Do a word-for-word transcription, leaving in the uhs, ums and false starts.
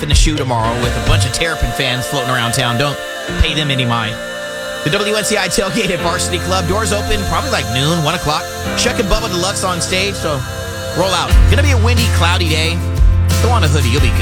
in the shoe tomorrow with a bunch of Terrapin fans floating around town. Don't pay them any mind. The W N C I tailgate at Varsity Club. Doors open probably like noon, one o'clock. Chuck and Bubba Deluxe on stage, so roll out. Gonna be a windy, cloudy day. Throw on a hoodie, you'll be good.